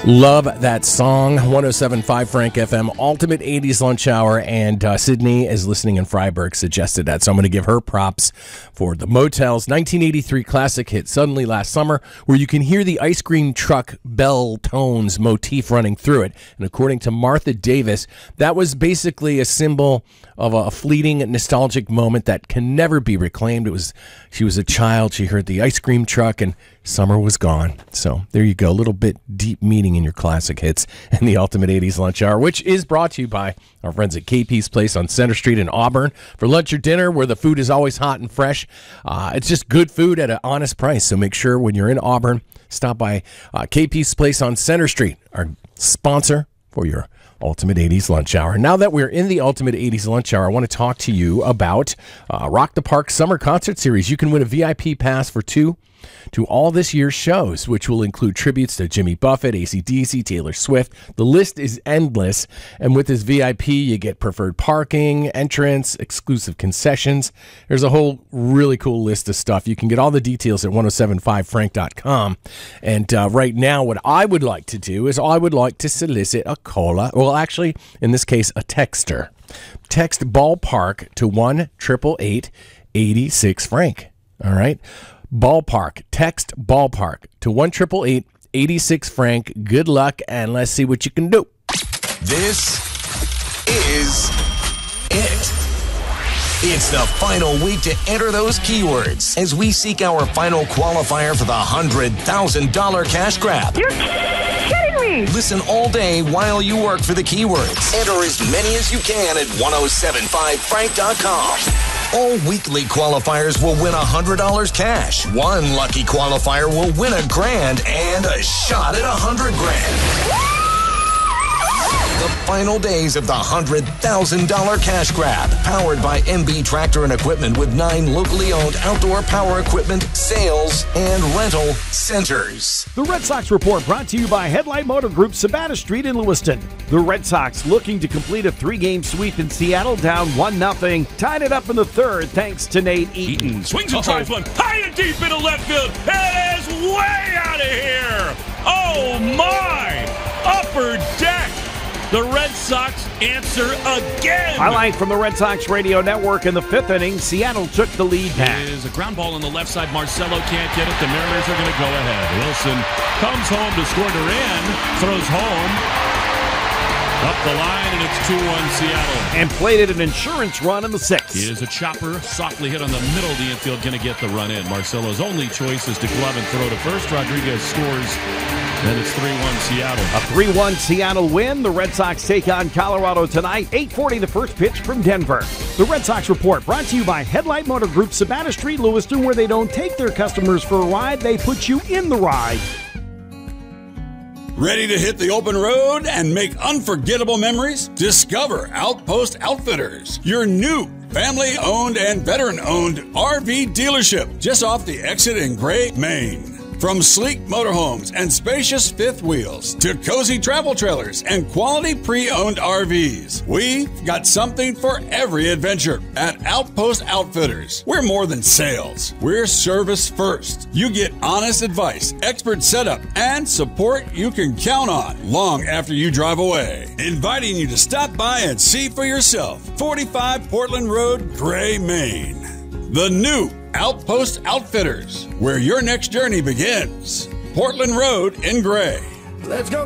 Love that song. 107.5 Frank FM, Ultimate 80s Lunch Hour, and Sydney is listening in Freiburg, suggested that. So I'm going to give her props for the Motels 1983 classic hit, Suddenly Last Summer, where you can hear the ice cream truck bell tones motif running through it. And according to Martha Davis, that was basically a symbol of a fleeting, nostalgic moment that can never be reclaimed. She was a child. She heard the ice cream truck, and summer was gone. So there you go. A little bit deep meaning in your classic hits and the Ultimate 80s Lunch Hour, which is brought to you by our friends at KP's Place on Center Street in Auburn. For lunch or dinner, where the food is always hot and fresh, it's just good food at an honest price. So make sure when you're in Auburn, stop by KP's Place on Center Street, our sponsor for your Ultimate 80s Lunch Hour. Now that we're in the Ultimate 80s Lunch Hour, I want to talk to you about Rock the Park Summer Concert Series. You can win a VIP pass for 2 to all this year's shows, which will include tributes to Jimmy Buffett, AC/DC, Taylor Swift. The list is endless, and with this VIP, you get preferred parking, entrance, exclusive concessions. There's a whole really cool list of stuff. You can get all the details at 1075frank.com. And right now, what I would like to do is I would like to solicit a caller, well, actually, in this case, a texter. Text ballpark to 1-888-86-FRANK. All right? Ballpark. Text ballpark to 1-888-86-FRANK. Good luck, and let's see what you can do. This is it. It's the final week to enter those keywords as we seek our final qualifier for the $100,000 cash grab. You're kidding me! Listen all day while you work for the keywords. Enter as many as you can at 1075frank.com. All weekly qualifiers will win $100 cash. One lucky qualifier will win $1,000 and a shot at $100,000. The final days of the $100,000 cash grab, powered by MB Tractor and Equipment with 9 locally owned outdoor power equipment, sales, and rental centers. The Red Sox Report brought to you by Headlight Motor Group, Savannah Street in Lewiston. The Red Sox looking to complete a 3-game sweep in Seattle, down 1-0. Tied it up in the third thanks to Nate Eaton. Swings and drives one high and deep into left field. It is way out of here. Oh my! Upper deck. The Red Sox answer again. Highlight from the Red Sox radio network in the 5th inning. Seattle took the lead back. It is a ground ball on the left side. Marcelo can't get it. The Mariners are going to go ahead. Wilson comes home to score. Duran throws home. Up the line, and it's 2-1 Seattle. And plated an insurance run in the 6th. It is a chopper, softly hit on the middle of the infield, going to get the run in. Marcelo's only choice is to glove and throw to first. Rodriguez scores, and it's 3-1 Seattle. A 3-1 Seattle win. The Red Sox take on Colorado tonight. 8:40 the first pitch from Denver. The Red Sox Report brought to you by Headlight Motor Group, Savannah Street, Lewiston, where they don't take their customers for a ride, they put you in the ride. Ready to hit the open road and make unforgettable memories? Discover Outpost Outfitters, your new family-owned and veteran-owned RV dealership just off the exit in Gray, Maine. From sleek motorhomes and spacious fifth wheels to cozy travel trailers and quality pre-owned RVs, we've got something for every adventure at Outpost Outfitters. We're more than sales. We're service first. You get honest advice, expert setup, and support you can count on long after you drive away. Inviting you to stop by and see for yourself. 45 Portland Road, Gray, Maine. The new Outpost Outfitters, where your next journey begins. Portland Road in Gray. Let's go.